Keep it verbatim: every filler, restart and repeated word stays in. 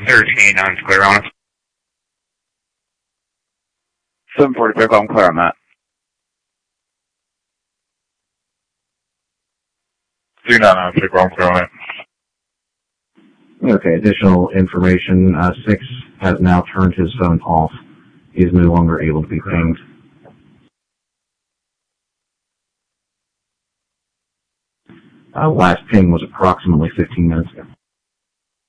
thirteen on clear on us. seven forty-five, I'm clear on that. three nine nine, six, I'm clear on it. Okay, additional information. Uh, six has now turned his phone off. He is no longer able to be pinged. Uh, last ping was approximately fifteen minutes ago.